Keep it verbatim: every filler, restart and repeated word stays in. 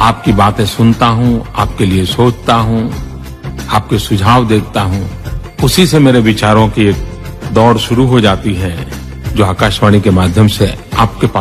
आपकी बातें सुनता हूँ, आपके लिए सोचता हूँ, आपके सुझाव देखता हूँ, उसी से मेरे विचारों की एक दौड़ शुरू हो जाती है जो आकाशवाणी के माध्यम से आपके पास